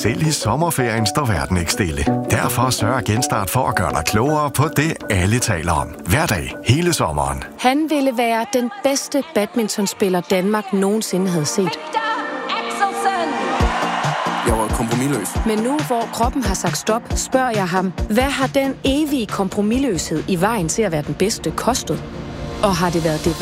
Selv i sommerferien står verden ikke stille. Derfor sørger Genstart for at gøre dig klogere på det, alle taler om. Hver dag, hele sommeren. Han ville være den bedste badmintonspiller, Danmark nogensinde havde set. Jeg var kompromisløs. Men nu, hvor kroppen har sagt stop, spørger jeg ham, hvad har den evige kompromisløshed i vejen til at være den bedste kostet? Og har det været det